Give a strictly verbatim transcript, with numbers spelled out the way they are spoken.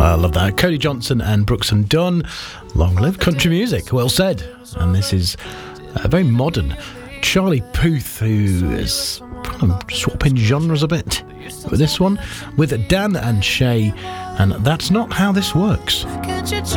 I love that. Cody Johnson and Brooks and Dunn. Long live country music. Well said. And this is a very modern Charlie Puth, who is kind of swapping genres a bit with this one, with Dan and Shay, and That's Not How This Works.